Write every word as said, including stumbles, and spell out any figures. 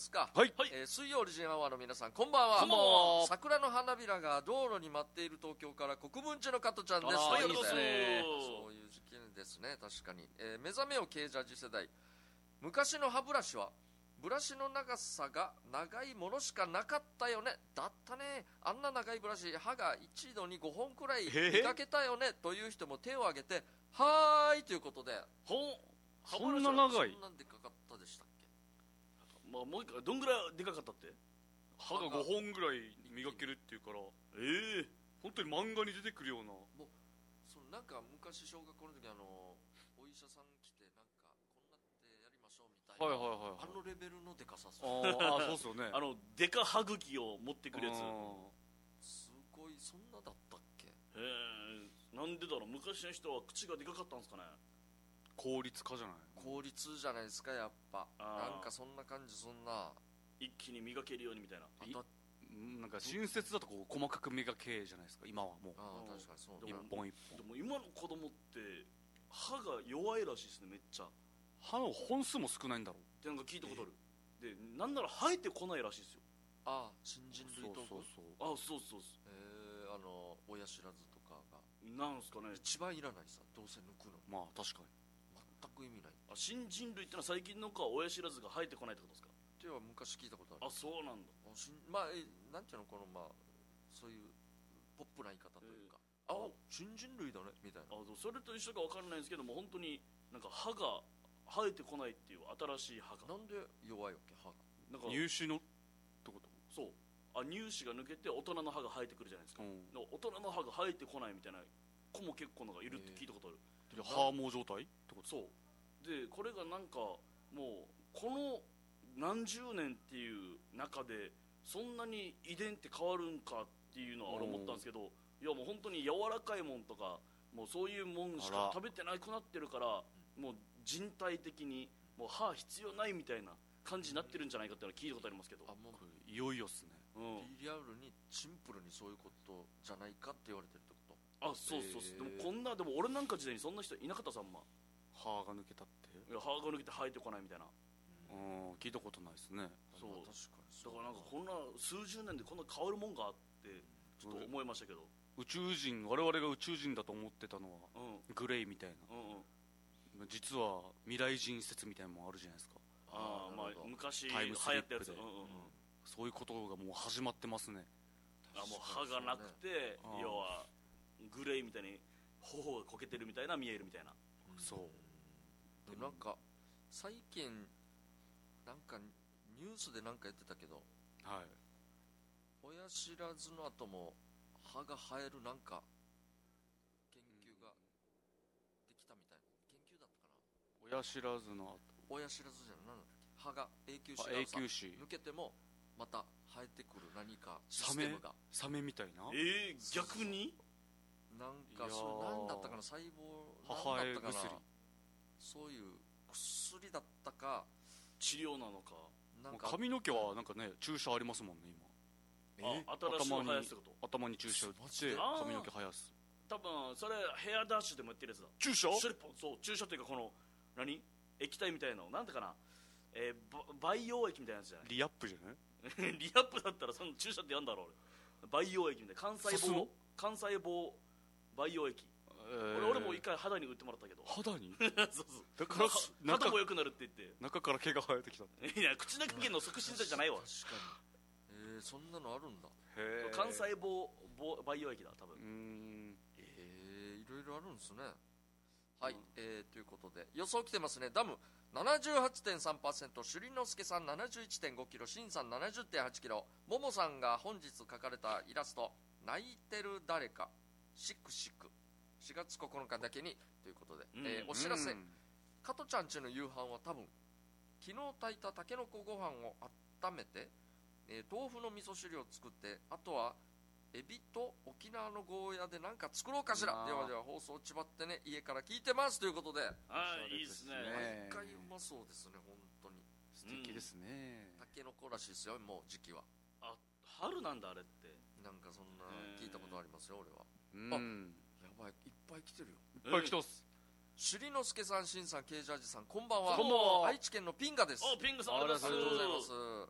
ますか。 はい、 えー、水曜オリジンアワーの皆さん、こんばんは。 こんばんは。 桜の花びらが道路に舞っている東京から国分寺の加トちゃんです。 はい、 いいですね。 そういう時期ですね、確かに。えー、目覚めよ系ジャージ世代。昔の歯ブラシはブラシの長さが長いものしかなかったよね。だったね。あんな長いブラシ、歯が一度にごほんくらい磨けたよねという人も手を挙げて、はーいということで。 ほんそんな長い。 そんなんでかかったでしたっけ。 まあ、もう一回どんぐらいでかかったって。歯がごほんぐらい磨けるっていうから、ええー、本当に漫画に出てくるような。もうそのなんか昔小学校の時、あのお医者さん来てなんかこんなってやりましょうみたいな、 はいはいはいはい、 あのレベルのでかさ。 ああそうっすよね。あのでか歯茎を持ってくるやつ。 すごい。そんなだったっけ。へえ、なんでだろう。昔の人は口がでかかったんですかね。効率化じゃない。 効率じゃないですか、やっぱ。なんかそんな感じ。そんな一気に磨けるようにみたいな。 あだなんか新設だとこう細かく磨けじゃないですか、今はもう。 ああ確かにそうだ。 一本一本。 でも今の子供って歯が弱いらしいですね、めっちゃ。 歯の本数も少ないんだろうってなんか聞いたことある。でなんなら生えてこないらしいですよ。 ああ新人類とか。 そうそうそう。あそうそうそう。 えー、あの親知らずとかがなんすかね。 一番いらないさ、どうせ抜くの。 まあ確かに全く意味ない。 あ新人類ってのは最近の子は親知らずが生えてこないってことですか。 っては昔聞いたことある。 あそうなんだ。 あしんまあえなんていうの、このまあそういうポップな言い方というか、えー、あ新人類だねみたいな。 あそれと一緒か分からないんですけども、本当になんか歯が生えてこないっていう新しい歯が。 なんで弱いわけ、歯が。 なんか乳歯のってこと。 そう、あ乳歯が抜けて大人の歯が生えてくるじゃないですか、うん、大人の歯が生えてこないみたいな子も結構なんかいるって聞いたことある。 えー、歯毛状態ってこと。 そうで、これがなんかもうこの何十年っていう中でそんなに遺伝って変わるんかっていうのは俺思ったんですけど、いやもう本当に柔らかいもんとかもうそういうもんしか食べてなくなってるから、もう人体的にもう歯必要ないみたいな感じになってるんじゃないかっていうのは聞いたことありますけど。 あもういよいよっすね、 うん、リアルにシンプルにそういうことじゃないかって言われてるってこと。 あそうそうそう、でもこんなでも俺なんか時代にそんな人いなかったさんま。 歯が抜けたって。 いや歯が抜けて生えてこないみたいな。 うん、聞いたことないですね。 そう、 確かに。 だからなんかこんな数十年でこんな変わるもんがあってちょっと思いましたけど、 宇宙人、我々が宇宙人だと思ってたのは、うん、グレイみたいな、うんうん、実は未来人説みたいなのもあるじゃないですか。 ああまあ昔流タイムスリップで、 行ったやつ、うんうんうん、 そういうことがもう始まってますね。 あもう歯がなくて、要はグレイみたいに頬がこけてるみたいな見えるみたいな、 うん、そうでもなんか最近なんかニュースでなんかやってたけど、 はい、 親知らずの後も歯が生えるなんか研究ができたみたいな。研究だったかな。 親知らずの後、 親知らずじゃない、なんだっけ、歯が永久歯が抜けてもまた生えてくる何かシステムが。 サメみたいな。 えー、逆になんかそれ何だったかな、細胞母何だったかな、 薬、 そういう薬だったか治療なのか。 なんか髪の毛はなんかね注射ありますもんね今。 えあ新しいの生やすってこと。 頭に注射打って髪の毛生やす。 多分それヘアダッシュでもやってるやつだ。 注射そう注射っていうかこの何液体みたいなのなんてかな、えー、培養液みたいなやつじゃない。 リアップじゃないリアップだったらその注射ってやんだろう俺。培養液みたいな幹細胞幹細胞培養液、えー、俺俺も一回肌に打ってもらったけど。 肌にそうそうだから肌も良くなるって言って中から毛が生えてきた。 いや口だけの促進剤じゃないわ。 確かに。えー、そんなのあるんだ。 へ幹細胞培養液だ多分。うーんえー、いろいろあるんですね。はい、うん、えー、ということで予想来てますね。ダム ななじゅうはちてんさんパーセント、 朱里之助さん ななじゅういってんごキロ、シンさん ななじゅってんはちキロ、ももさんが本日描かれたイラスト泣いてる誰かシクシクしがつここのかだけにということで、うん、えー、お知らせ、加トちゃんちの夕飯は多分昨日炊いたたけのこご飯を温めて、えー、豆腐の味噌汁を作って、あとはエビと沖縄のゴーヤで何か作ろうかしら。ではでは放送ちばってね、家から聞いてますということで。 ああいいですね。 毎回うまそうですね、本当に素敵ですね。 たけのこらしいですよ、もう時期は。 あ春なんだあれって。 なんかそんな聞いたことありますよ俺は。 うん、 あやばい、いっぱい来てるよ。 いっぱい来てます。 朱里之助さん、しんさん、ケイジャージさん、こんばんは。 こんばんは。 愛知県のピンガです。 あピンガさん、 ありがとうございます。